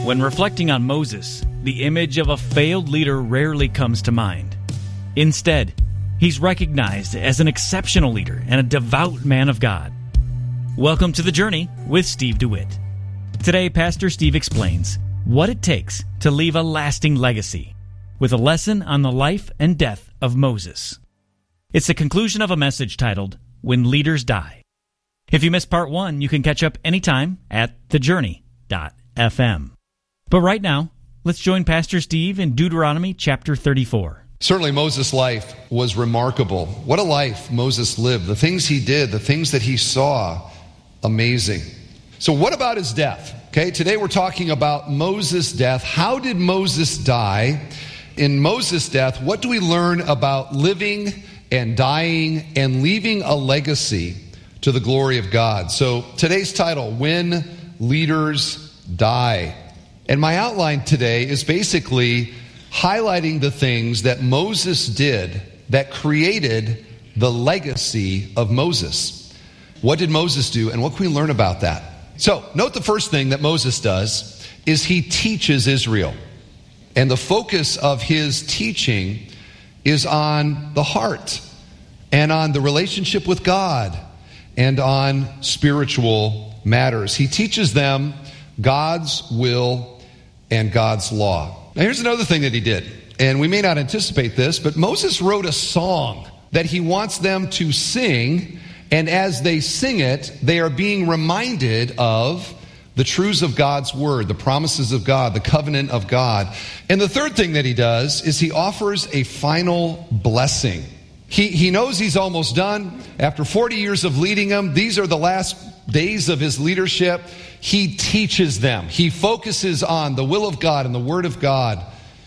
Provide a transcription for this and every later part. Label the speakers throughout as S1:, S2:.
S1: When reflecting on Moses, the image of a failed leader rarely comes to mind. Instead, he's recognized as an exceptional leader and a devout man of God. Welcome to The Journey with Steve DeWitt. Today, Pastor Steve explains what it takes to leave a lasting legacy with a lesson on the life and death of Moses. It's the conclusion of a message titled, When Leaders Die. If you missed part 1, you can catch up anytime at thejourney.fm. But right now, let's join Pastor Steve in Deuteronomy chapter 34.
S2: Certainly Moses' life was remarkable. What a life Moses lived. The things he did, the things that he saw, amazing. So what about his death? Okay, today we're talking about Moses' death. How did Moses die? In Moses' death, what do we learn about living and dying and leaving a legacy to the glory of God? So today's title, When Leaders Die. And my outline today is basically highlighting the things that Moses did that created the legacy of Moses. What did Moses do, and what can we learn about that? So, note the first thing that Moses does is he teaches Israel. And the focus of his teaching is on the heart and on the relationship with God and on spiritual matters. He teaches them God's will and God's law. Now here's another thing that he did, and we may not anticipate this, but Moses wrote a song that he wants them to sing, and as they sing it, they are being reminded of the truths of God's word, the promises of God, the covenant of God. And the third thing that he does is he offers a final blessing. He knows he's almost done. After 40 years of leading them, these are the last days of his leadership. He teaches them. He focuses on the will of God and the word of God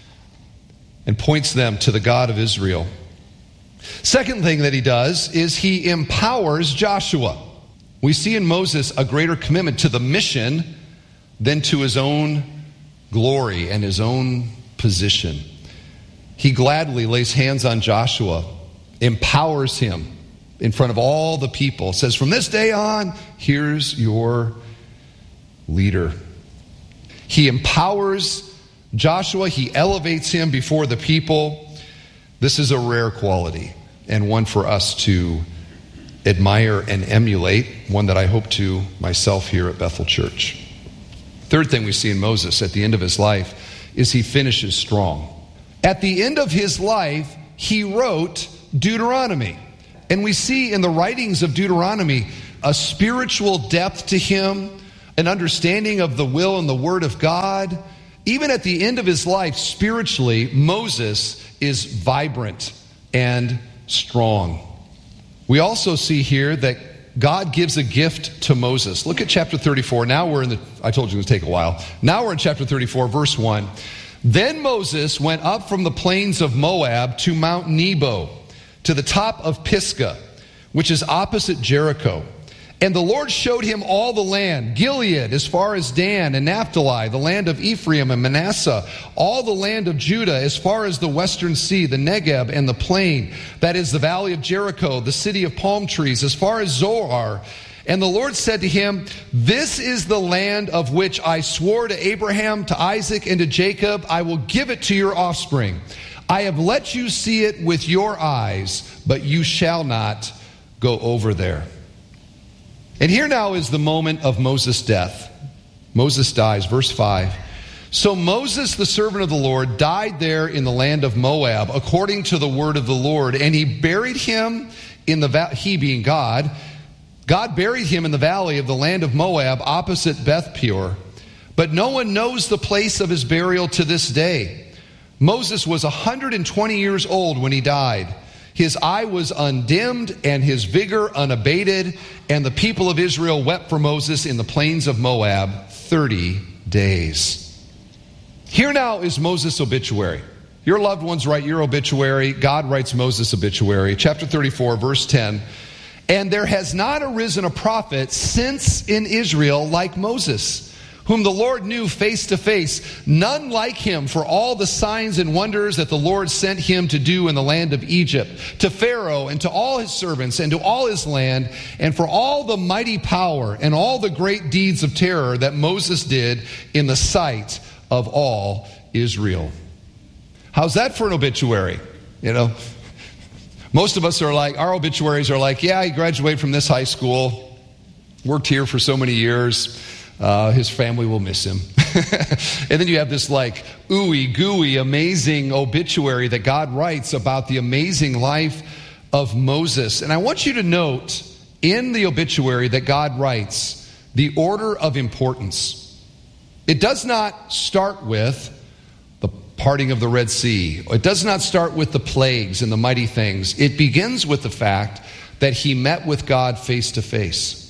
S2: and points them to the God of Israel. Second thing that he does is he empowers Joshua. We see in Moses a greater commitment to the mission than to his own glory and his own position. He gladly lays hands on Joshua, empowers him in front of all the people, says, from this day on, here's your leader. He empowers Joshua. He elevates him before the people. This is a rare quality and one for us to admire and emulate, one that I hope to myself here at Bethel Church. Third thing we see in Moses at the end of his life is he finishes strong. At the end of his life, he wrote Deuteronomy. And we see in the writings of Deuteronomy a spiritual depth to him, an understanding of the will and the word of God. Even at the end of his life, spiritually, Moses is vibrant and strong. We also see here that God gives a gift to Moses. Look at chapter 34. Now we're I told you it would take a while. Now we're in chapter 34, verse 1. Then Moses went up from the plains of Moab to Mount Nebo, to the top of Pisgah, which is opposite Jericho. And the Lord showed him all the land, Gilead as far as Dan and Naphtali, the land of Ephraim and Manasseh, all the land of Judah as far as the western sea, the Negeb and the plain, that is the valley of Jericho, the city of palm trees, as far as Zoar. And the Lord said to him, this is the land of which I swore to Abraham, to Isaac, and to Jacob. I will give it to your offspring. I have let you see it with your eyes, but you shall not go over there. And here now is the moment of Moses' death. Moses dies, verse 5. So Moses, the servant of the Lord, died there in the land of Moab, according to the word of the Lord. And he buried him in the valley, he being God. God buried him in the valley of the land of Moab, opposite Beth Peor. But no one knows the place of his burial to this day. Moses was 120 years old when he died. His eye was undimmed and his vigor unabated. And the people of Israel wept for Moses in the plains of Moab 30 days. Here now is Moses' obituary. Your loved ones write your obituary. God writes Moses' obituary. Chapter 34, verse 10. And there has not arisen a prophet since in Israel like Moses, whom the Lord knew face to face, none like him for all the signs and wonders that the Lord sent him to do in the land of Egypt, to Pharaoh and to all his servants and to all his land, and for all the mighty power and all the great deeds of terror that Moses did in the sight of all Israel. How's that for an obituary? You know, most of us are like, our obituaries are like, yeah, he graduated from this high school, worked here for so many years. His family will miss him. And then you have this like ooey gooey amazing obituary that God writes about the amazing life of Moses. And I want you to note in the obituary that God writes the order of importance. It does not start with the parting of the Red Sea. It does not start with the plagues and the mighty things. It begins with the fact that he met with God face to face.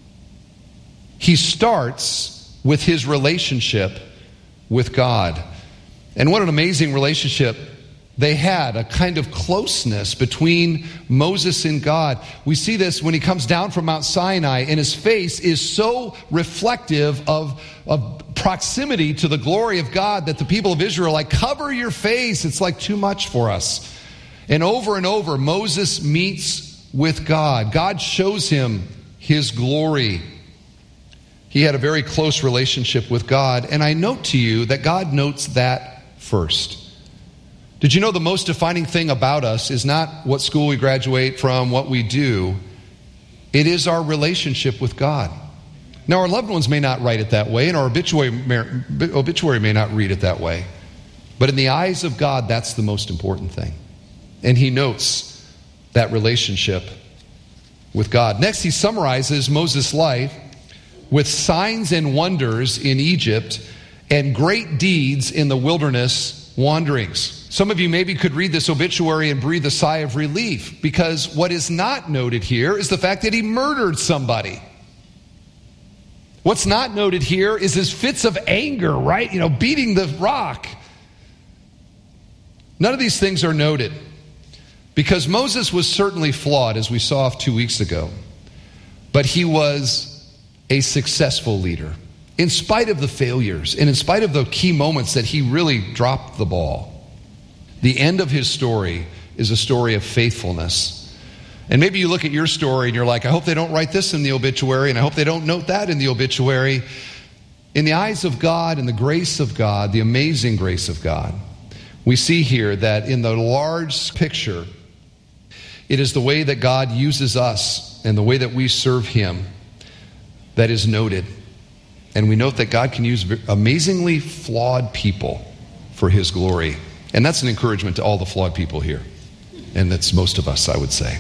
S2: He starts with his relationship with God. And what an amazing relationship they had, a kind of closeness between Moses and God. We see this when he comes down from Mount Sinai, and his face is so reflective of proximity to the glory of God that the people of Israel are like, cover your face. It's like too much for us. And over, Moses meets with God. God shows him his glory. He had a very close relationship with God, and I note to you that God notes that first. Did you know the most defining thing about us is not what school we graduate from, what we do. It is our relationship with God. Now, our loved ones may not write it that way, and our obituary may not read it that way. But in the eyes of God, that's the most important thing. And he notes that relationship with God. Next, he summarizes Moses' life with signs and wonders in Egypt and great deeds in the wilderness wanderings. Some of you maybe could read this obituary and breathe a sigh of relief, because what is not noted here is the fact that he murdered somebody. What's not noted here is his fits of anger, right? You know, beating the rock. None of these things are noted, because Moses was certainly flawed, as we saw 2 weeks ago, but he was a successful leader, in spite of the failures and in spite of the key moments that he really dropped the ball. The end of his story is a story of faithfulness. And maybe you look at your story and you're like, I hope they don't write this in the obituary, and I hope they don't note that in the obituary. In the eyes of God and the grace of God, the amazing grace of God, we see here that in the large picture, it is the way that God uses us and the way that we serve him that is noted. And we note that God can use amazingly flawed people for his glory. And that's an encouragement to all the flawed people here. And that's most of us, I would say.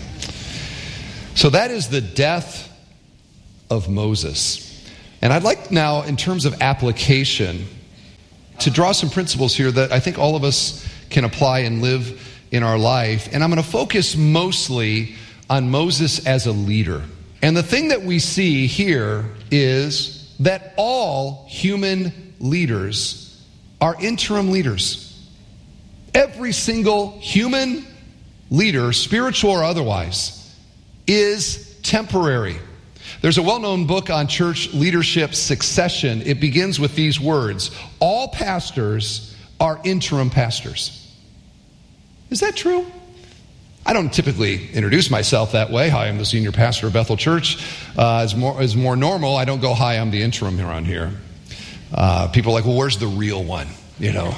S2: So that is the death of Moses. And I'd like now, in terms of application, to draw some principles here that I think all of us can apply and live in our life. And I'm going to focus mostly on Moses as a leader. And the thing that we see here is that all human leaders are interim leaders. Every single human leader, spiritual or otherwise, is temporary. There's a well-known book on church leadership succession. It begins with these words: all pastors are interim pastors. Is that true? I don't typically introduce myself that way. Hi, I'm the senior pastor of Bethel Church. As more normal, I don't go, hi, I'm the interim around here. People are like, well, where's the real one? You know.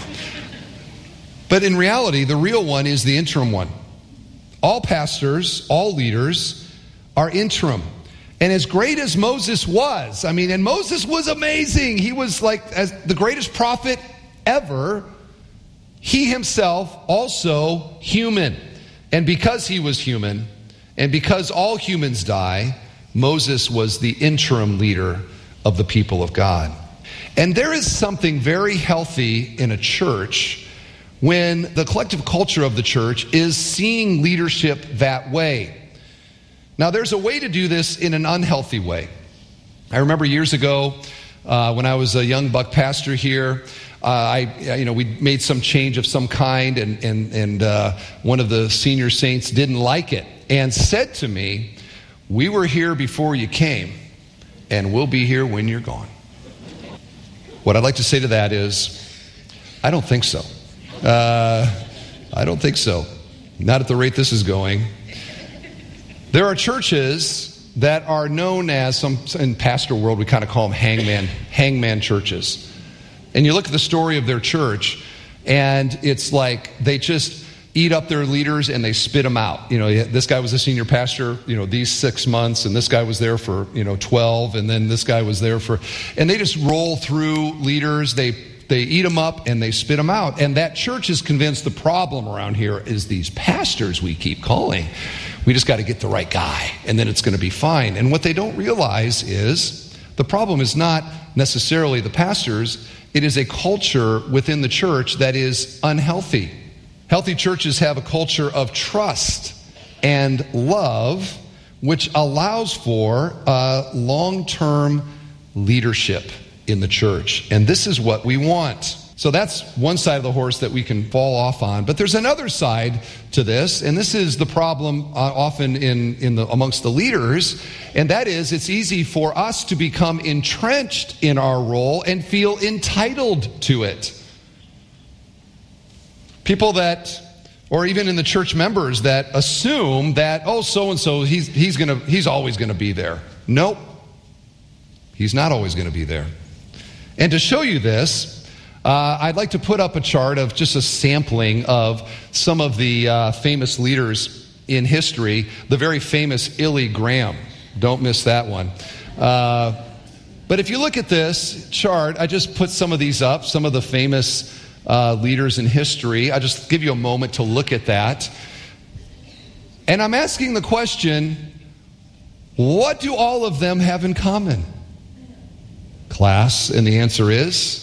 S2: But in reality, the real one is the interim one. All pastors, all leaders are interim. And as great as Moses was, and Moses was amazing. He was like as the greatest prophet ever. He himself also human. And because he was human, and because all humans die, Moses was the interim leader of the people of God. And there is something very healthy in a church when the collective culture of the church is seeing leadership that way. Now, there's a way to do this in an unhealthy way. I remember years ago when I was a young buck pastor here, we made some change of some kind, and one of the senior saints didn't like it and said to me, "We were here before you came, and we'll be here when you're gone." What I'd like to say to that is, I don't think so. I don't think so. Not at the rate this is going. There are churches that are known as, in pastor world, we kind of call them hangman churches. And you look at the story of their church, and it's like they just eat up their leaders and they spit them out. This guy was a senior pastor, these 6 months, and this guy was there for, 12, and then this guy was there and they just roll through leaders. They eat them up and they spit them out. And that church is convinced the problem around here is these pastors we keep calling. We just got to get the right guy, and then it's going to be fine. And what they don't realize is the problem is not necessarily the pastors. It is a culture within the church that is unhealthy. Healthy churches have a culture of trust and love, which allows for long-term leadership in the church. And this is what we want. So that's one side of the horse that we can fall off on. But there's another side to this, and this is the problem often amongst the leaders, and that is it's easy for us to become entrenched in our role and feel entitled to it. People that, or even in the church members that assume that, so-and-so, he's always going to be there. Nope. He's not always going to be there. And to show you this, I'd like to put up a chart of just a sampling of some of the famous leaders in history. The very famous Illy Graham. Don't miss that one. But if you look at this chart, I just put some of these up, some of the famous leaders in history. I'll just give you a moment to look at that. And I'm asking the question, what do all of them have in common? Class, and the answer is,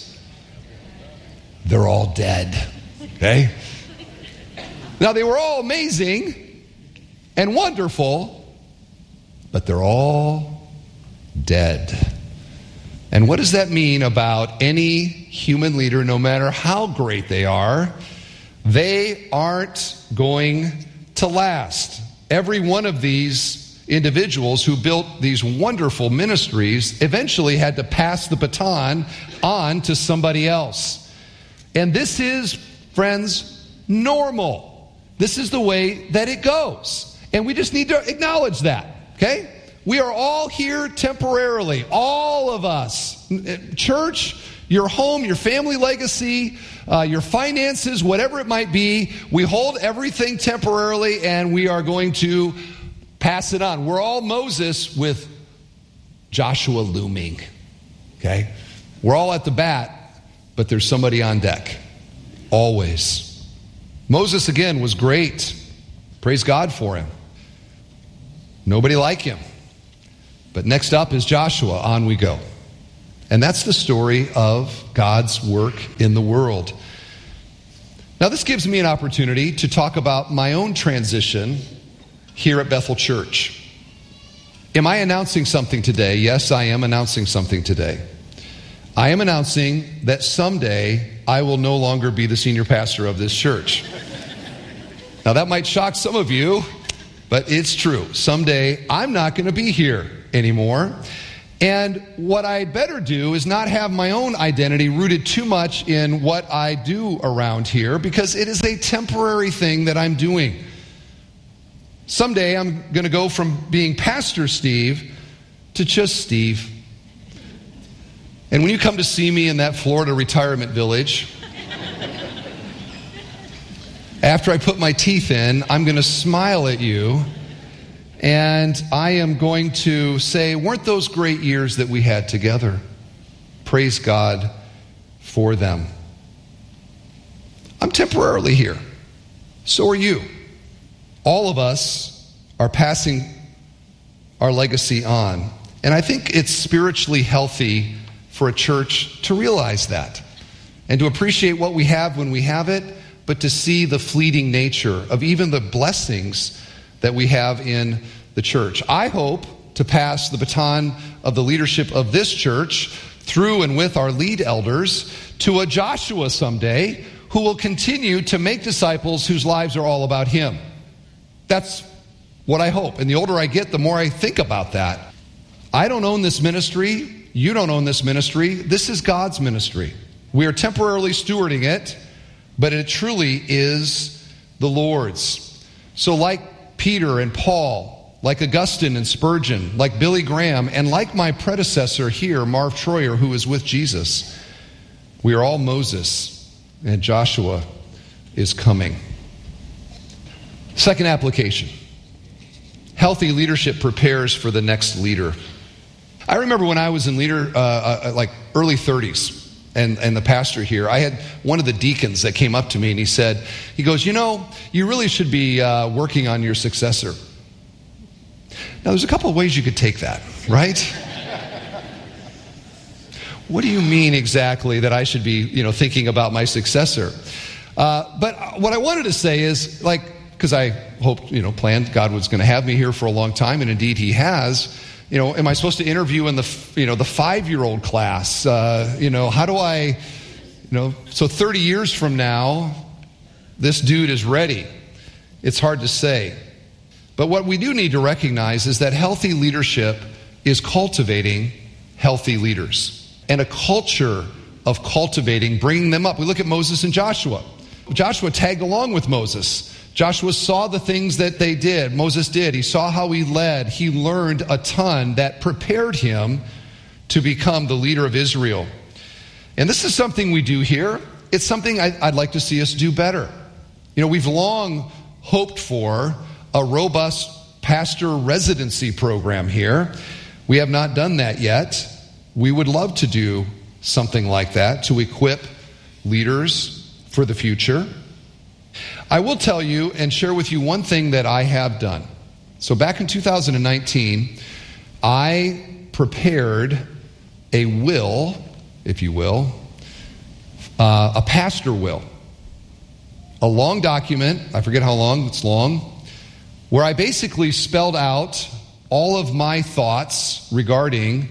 S2: they're all dead. Okay? Now, they were all amazing and wonderful, but they're all dead. And what does that mean about any human leader, no matter how great they are? They aren't going to last. Every one of these individuals who built these wonderful ministries eventually had to pass the baton on to somebody else. And this is, friends, normal. This is the way that it goes. And we just need to acknowledge that, okay? We are all here temporarily, all of us. Church, your home, your family legacy, your finances, whatever it might be, we hold everything temporarily and we are going to pass it on. We're all Moses with Joshua looming, okay? We're all at the bat, but there's somebody on deck, always. Moses, again, was great. Praise God for him. Nobody like him. But next up is Joshua. On we go. And that's the story of God's work in the world. Now, this gives me an opportunity to talk about my own transition here at Bethel Church. Am I announcing something today? Yes, I am announcing something today. I am announcing that someday I will no longer be the senior pastor of this church. Now, that might shock some of you, but it's true. Someday I'm not going to be here anymore. And what I better do is not have my own identity rooted too much in what I do around here, because it is a temporary thing that I'm doing. Someday I'm going to go from being Pastor Steve to just Steve. And when you come to see me in that Florida retirement village, after I put my teeth in, I'm going to smile at you, and I am going to say, weren't those great years that we had together? Praise God for them. I'm temporarily here. So are you. All of us are passing our legacy on. And I think it's spiritually healthy for a church to realize that and to appreciate what we have when we have it, but to see the fleeting nature of even the blessings that we have in the church. I hope to pass the baton of the leadership of this church through and with our lead elders to a Joshua someday who will continue to make disciples whose lives are all about him. That's what I hope. And the older I get, the more I think about that. I don't own this ministry. you don't own this ministry. This is God's ministry. We are temporarily stewarding it, but it truly is the Lord's. So like Peter and Paul, like Augustine and Spurgeon, like Billy Graham, and like my predecessor here, Marv Troyer, who is with Jesus, we are all Moses, and Joshua is coming. Second application. Healthy leadership prepares for the next leader. I remember when I was in like early 30s, and the pastor here, I had one of the deacons that came up to me and he goes, you really should be working on your successor. Now, there's a couple of ways you could take that, right? What do you mean exactly that I should be, thinking about my successor? But what I wanted to say is, because I hoped, planned God was going to have me here for a long time, and indeed He has. Am I supposed to interview in the 5-year-old class? How do I, so 30 years from now, this dude is ready. It's hard to say. But what we do need to recognize is that healthy leadership is cultivating healthy leaders. And a culture of cultivating, bringing them up. We look at Moses and Joshua. Joshua tagged along with Moses. Joshua saw the things that they did. Moses did. He saw how he led. He learned a ton that prepared him to become the leader of Israel. And this is something we do here. It's something I'd like to see us do better. We've long hoped for a robust pastor residency program here. We have not done that yet. We would love to do something like that to equip leaders for the future. I will tell you and share with you one thing that I have done. So back in 2019, I prepared a will, if you will, a pastor will. A long document, I forget how long, it's long, where I basically spelled out all of my thoughts regarding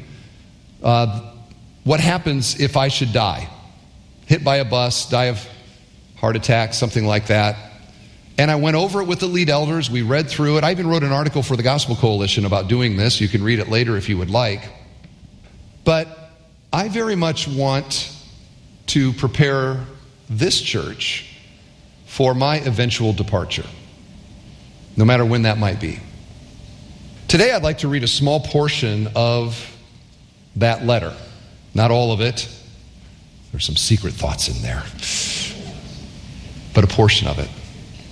S2: what happens if I should die. Hit by a bus, die of heart attack, something like that. And I went over it with the lead elders. We read through it. I even wrote an article for the Gospel Coalition about doing this. You can read it later if you would like. But I very much want to prepare this church for my eventual departure, no matter when that might be. Today I'd like to read a small portion of that letter. Not all of it. There's some secret thoughts in there. But a portion of it.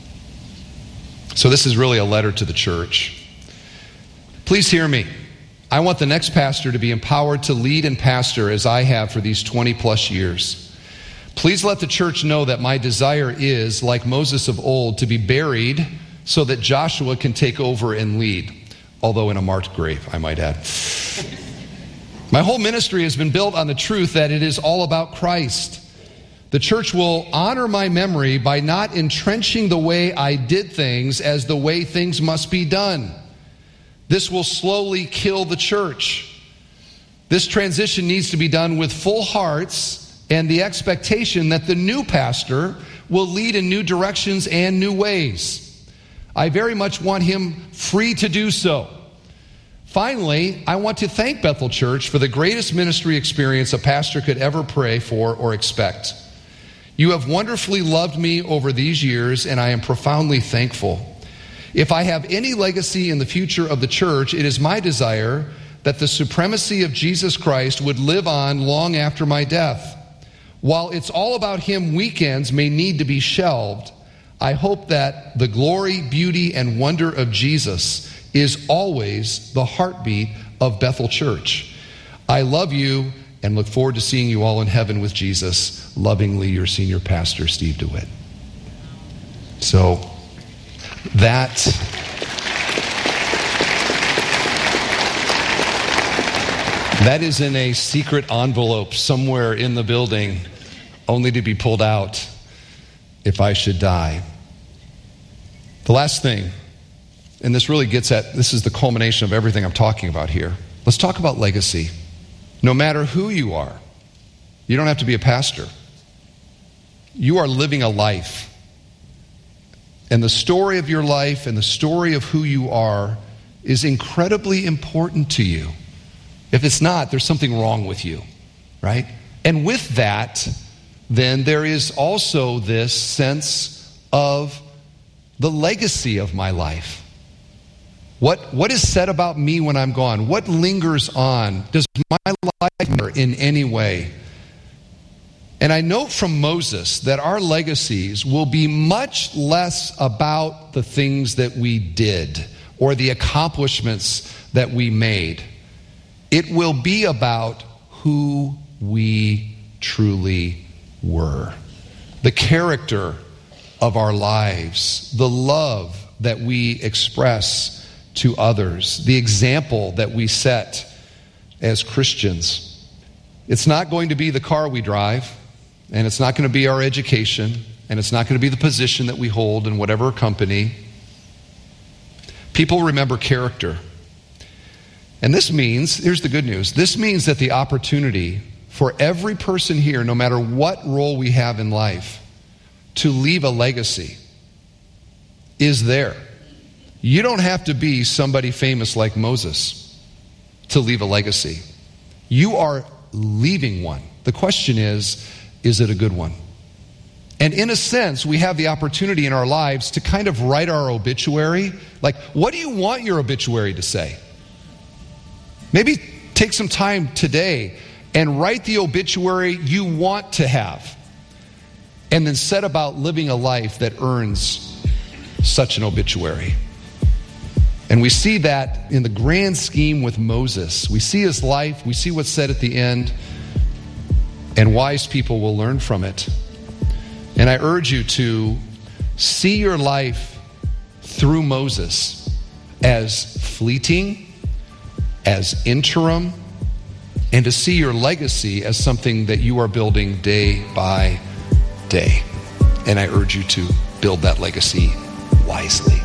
S2: So this is really a letter to the church. Please hear me. I want the next pastor to be empowered to lead and pastor as I have for these 20 plus years. Please let the church know that my desire is, like Moses of old, to be buried so that Joshua can take over and lead. Although in a marked grave, I might add. My whole ministry has been built on the truth that it is all about Christ. The church will honor my memory by not entrenching the way I did things as the way things must be done. This will slowly kill the church. This transition needs to be done with full hearts and the expectation that the new pastor will lead in new directions and new ways. I very much want him free to do so. Finally, I want to thank Bethel Church for the greatest ministry experience a pastor could ever pray for or expect. You have wonderfully loved me over these years, and I am profoundly thankful. If I have any legacy in the future of the church, it is my desire that the supremacy of Jesus Christ would live on long after my death. While it's all about him weekends may need to be shelved, I hope that the glory, beauty, and wonder of Jesus is always the heartbeat of Bethel Church. I love you and look forward to seeing you all in heaven with Jesus. Lovingly, your senior pastor, Steve DeWitt. So, that is in a secret envelope somewhere in the building, only to be pulled out if I should die. The last thing, and this really gets at, this is the culmination of everything I'm talking about here. Let's talk about legacy. No matter who you are, you don't have to be a pastor. You are living a life. And the story of your life and the story of who you are is incredibly important to you. If it's not, there's something wrong with you, right? And with that, then there is also this sense of the legacy of my life. What is said about me when I'm gone? What lingers on? Does my life matter in any way? And I note from Moses that our legacies will be much less about the things that we did or the accomplishments that we made. It will be about who we truly were. The character of our lives, the love that we express to others, the example that we set as Christians. It's not going to be the car we drive, and it's not going to be our education, and it's not going to be the position that we hold in whatever company. People remember character. And this means, here's the good news, this means that the opportunity for every person here, no matter what role we have in life, to leave a legacy is there. You don't have to be somebody famous like Moses to leave a legacy. You are leaving one. The question is it a good one? And in a sense, we have the opportunity in our lives to kind of write our obituary. Like, what do you want your obituary to say? Maybe take some time today and write the obituary you want to have. And then set about living a life that earns such an obituary. And we see that in the grand scheme with Moses. We see his life, we see what's said at the end, and wise people will learn from it. And I urge you to see your life through Moses as fleeting, as interim, and to see your legacy as something that you are building day by day. And I urge you to build that legacy wisely.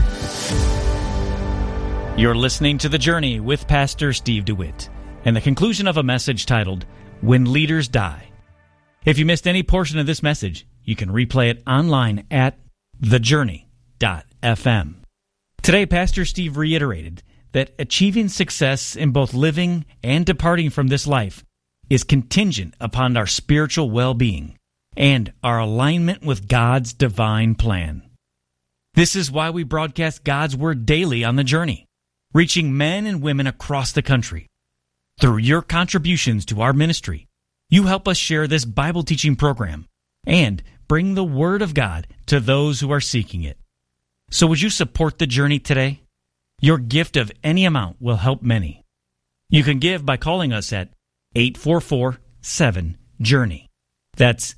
S1: You're listening to The Journey with Pastor Steve DeWitt and the conclusion of a message titled, When Leaders Die. If you missed any portion of this message, you can replay it online at thejourney.fm. Today, Pastor Steve reiterated that achieving success in both living and departing from this life is contingent upon our spiritual well-being and our alignment with God's divine plan. This is why we broadcast God's Word daily on The Journey, reaching men and women across the country. Through your contributions to our ministry, you help us share this Bible teaching program and bring the Word of God to those who are seeking it. So would you support The Journey today? Your gift of any amount will help many. You can give by calling us at 844-7-JOURNEY. That's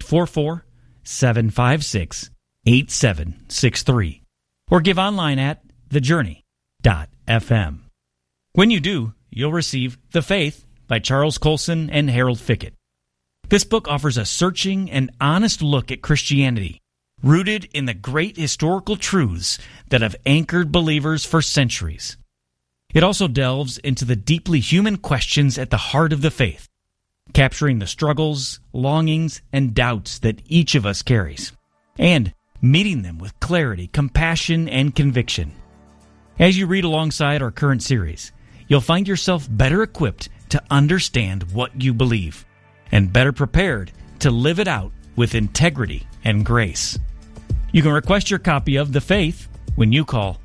S1: 844-756-8763. Or give online at thejourney.fm. When you do, you'll receive The Faith by Charles Colson and Harold Fickett. This book offers a searching and honest look at Christianity, rooted in the great historical truths that have anchored believers for centuries. It also delves into the deeply human questions at the heart of the faith, capturing the struggles, longings, and doubts that each of us carries, and meeting them with clarity, compassion, and conviction. As you read alongside our current series, you'll find yourself better equipped to understand what you believe, and better prepared to live it out with integrity and grace. You can request your copy of The Faith when you call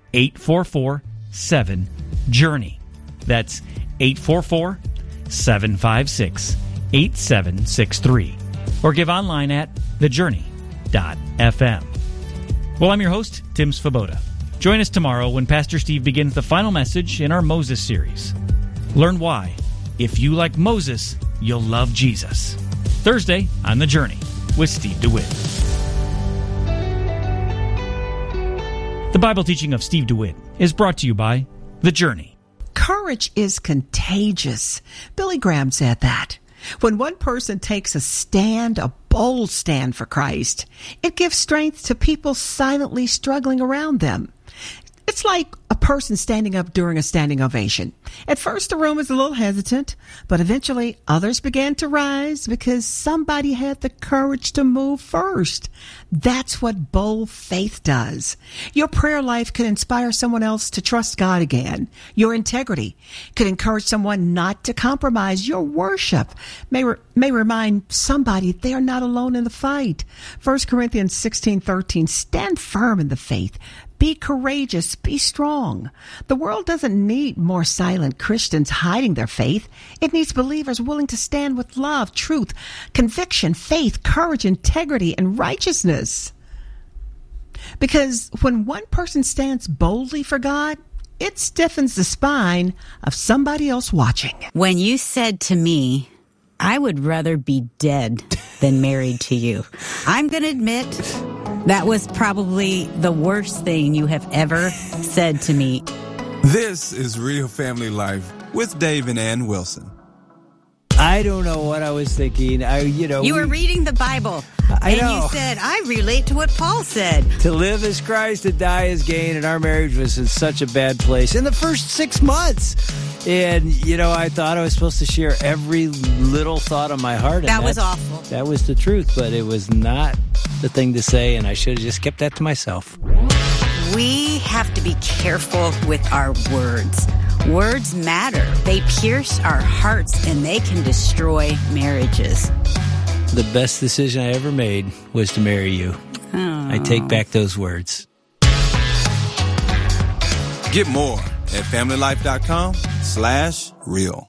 S1: 844-7-JOURNEY. That's 844-756-8763. Or give online at thejourney.fm. Well, I'm your host, Tim Svoboda. Join us tomorrow when Pastor Steve begins the final message in our Moses series. Learn why, if you like Moses, you'll love Jesus. Thursday on The Journey with Steve DeWitt. The Bible teaching of Steve DeWitt is brought to you by The Journey.
S3: Courage is contagious. Billy Graham said that. When one person takes a stand, a bold stand for Christ, it gives strength to people silently struggling around them. It's like a person standing up during a standing ovation. At first, the room was a little hesitant, but eventually others began to rise because somebody had the courage to move first. That's what bold faith does. Your prayer life could inspire someone else to trust God again. Your integrity could encourage someone not to compromise. Your worship may remind somebody they are not alone in the fight. 1 Corinthians 16:13, stand firm in the faith. Be courageous. Be strong. The world doesn't need more silent Christians hiding their faith. It needs believers willing to stand with love, truth, conviction, faith, courage, integrity, and righteousness. Because when one person stands boldly for God, it stiffens the spine of somebody else watching.
S4: When you said to me, I would rather be dead than married to you, I'm going to admit that was probably the worst thing you have ever said to me.
S5: This is Real Family Life with Dave and Ann Wilson.
S6: I don't know what I was thinking.
S4: You were reading the Bible.
S6: I know.
S4: And you said, I relate to what Paul said.
S6: To live is Christ, to die is gain, and our marriage was in such a bad place in the first 6 months. And, I thought I was supposed to share every little thought on my heart.
S4: That was awful.
S6: That was the truth, but it was not the thing to say, and I should have just kept that to myself.
S4: We have to be careful with our words. Words matter. They pierce our hearts, and they can destroy marriages.
S6: The best decision I ever made was to marry you.
S4: Oh.
S6: I take back those words.
S5: Get more at familylife.com/real.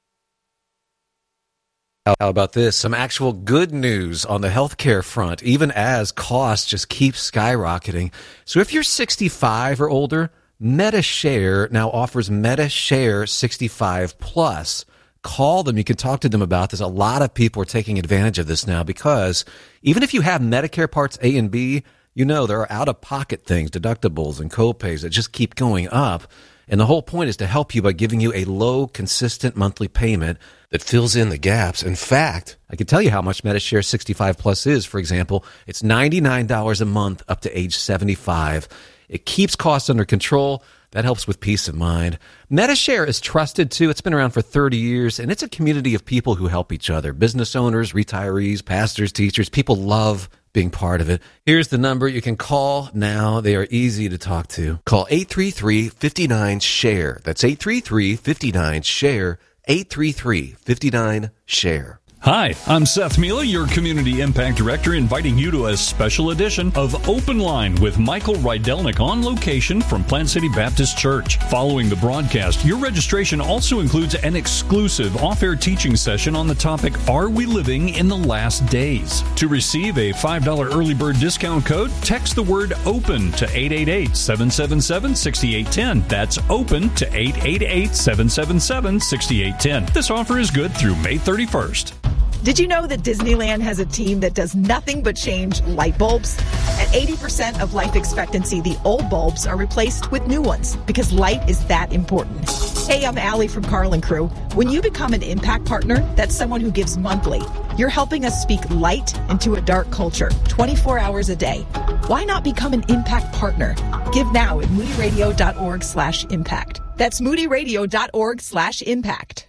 S7: How about this? Some actual good news on the healthcare front, even as costs just keep skyrocketing. So if you're 65 or older, MediShare now offers MediShare 65 Plus. Call them. You can talk to them about this. A lot of people are taking advantage of this now because even if you have Medicare Parts A and B, there are out-of-pocket things, deductibles and co-pays that just keep going up. And the whole point is to help you by giving you a low, consistent monthly payment that fills in the gaps. In fact, I can tell you how much MediShare 65 Plus is. For example, it's $99 a month up to age 75. It keeps costs under control. That helps with peace of mind. MediShare is trusted, too. It's been around for 30 years, and it's a community of people who help each other. Business owners, retirees, pastors, teachers. People love being part of it. Here's the number you can call now. They are easy to talk to. Call 833-59-SHARE. That's 833-59-SHARE. 833-59-SHARE.
S8: Hi, I'm Seth Mila, your Community Impact Director, inviting you to a special edition of Open Line with Michael Rydelnik on location from Plant City Baptist Church. Following the broadcast, your registration also includes an exclusive off-air teaching session on the topic, Are We Living in the Last Days? To receive a $5 early bird discount code, text the word OPEN to 888-777-6810. That's OPEN to 888-777-6810. This offer is good through May 31st.
S9: Did you know that Disneyland has a team that does nothing but change light bulbs? At 80% of life expectancy, the old bulbs are replaced with new ones because light is that important. Hey, I'm Allie from Carl & Crew. When you become an Impact Partner, that's someone who gives monthly. You're helping us speak light into a dark culture, 24 hours a day. Why not become an Impact Partner? Give now at moodyradio.org/impact. That's moodyradio.org/impact.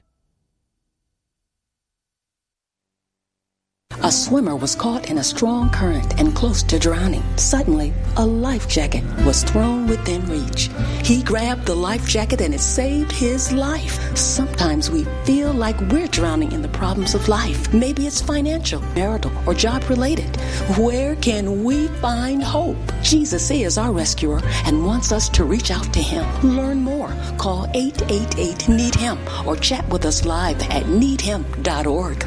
S10: A swimmer was caught in a strong current and close to drowning. Suddenly, a life jacket was thrown within reach. He grabbed the life jacket and it saved his life. Sometimes we feel like we're drowning in the problems of life. Maybe it's financial, marital, or job-related. Where can we find hope? Jesus is our rescuer and wants us to reach out to him. Learn more. Call 888-NEED-HIM or chat with us live at needhim.org.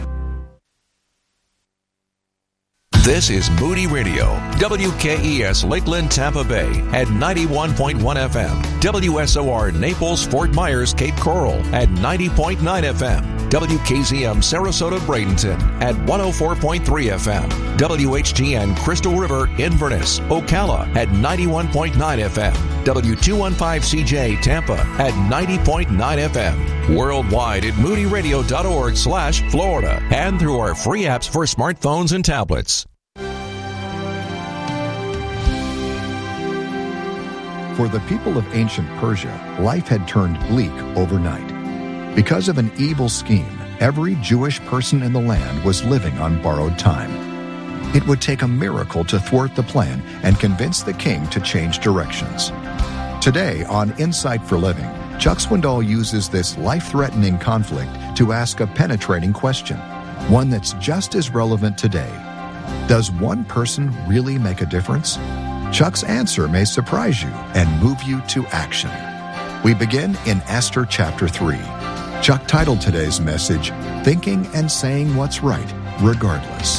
S11: This is Moody Radio, WKES Lakeland, Tampa Bay at 91.1 FM, WSOR Naples, Fort Myers, Cape Coral at 90.9 FM, WKZM Sarasota, Bradenton at 104.3 FM, WHTN Crystal River, Inverness, Ocala at 91.9 FM, W215CJ Tampa at 90.9 FM, worldwide at moodyradio.org/Florida and through our free apps for smartphones and tablets.
S12: For the people of ancient Persia, life had turned bleak overnight. Because of an evil scheme, every Jewish person in the land was living on borrowed time. It would take a miracle to thwart the plan and convince the king to change directions. Today on Insight for Living, Chuck Swindoll uses this life-threatening conflict to ask a penetrating question, one that's just as relevant today. Does one person really make a difference? Chuck's answer may surprise you and move you to action. We begin in Esther chapter 3. Chuck titled today's message, Thinking and Saying What's Right, Regardless.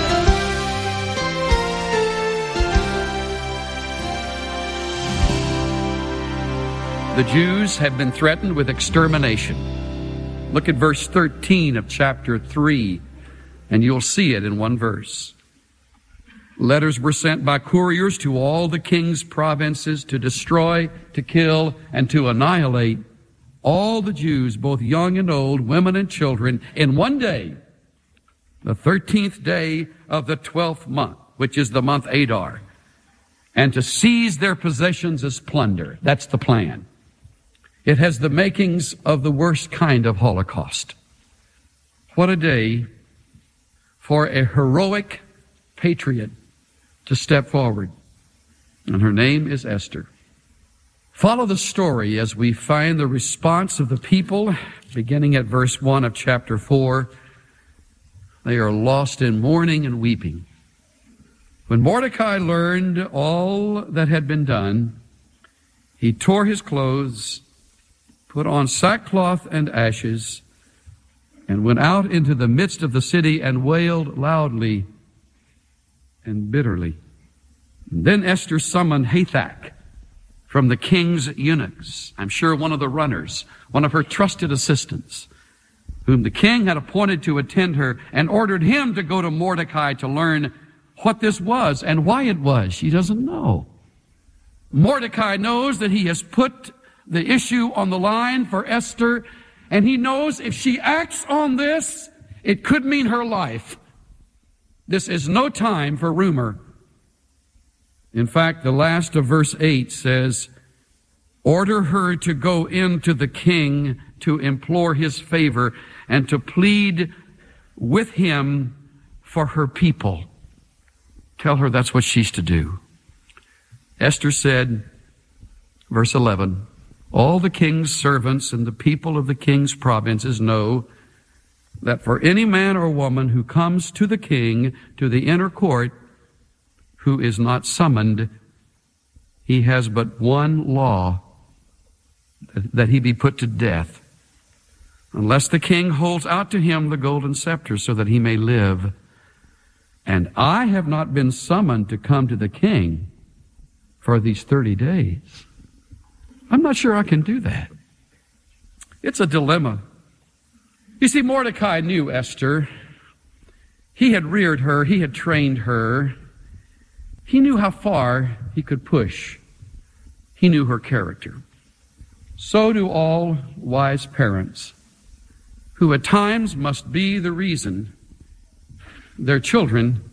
S13: The Jews have been threatened with extermination. Look at verse 13 of chapter 3, and you'll see it in one verse. Letters were sent by couriers to all the king's provinces to destroy, to kill, and to annihilate all the Jews, both young and old, women and children, in one day, the 13th day of the 12th month, which is the month Adar, and to seize their possessions as plunder. That's the plan. It has the makings of the worst kind of Holocaust. What a day for a heroic patriot to step forward. And her name is Esther. Follow the story as we find the response of the people, beginning at verse 1 of chapter 4. They are lost in mourning and weeping. When Mordecai learned all that had been done, he tore his clothes, put on sackcloth and ashes, and went out into the midst of the city and wailed loudly and bitterly. And then Esther summoned Hathach from the king's eunuchs, I'm sure one of the runners, one of her trusted assistants, whom the king had appointed to attend her, and ordered him to go to Mordecai to learn what this was and why it was. She doesn't know. Mordecai knows that he has put the issue on the line for Esther, and he knows if she acts on this, it could mean her life. This is no time for rumor. In fact, the last of verse 8 says, order her to go into the king to implore his favor and to plead with him for her people. Tell her that's what she's to do. Esther said, verse 11, all the king's servants and the people of the king's provinces know that for any man or woman who comes to the king, to the inner court, who is not summoned, he has but one law, that he be put to death, unless the king holds out to him the golden scepter so that he may live. And I have not been summoned to come to the king for these 30 days. I'm not sure I can do that. It's a dilemma. You see, Mordecai knew Esther. He had reared her. He had trained her. He knew how far he could push. He knew her character. So do all wise parents, who at times must be the reason their children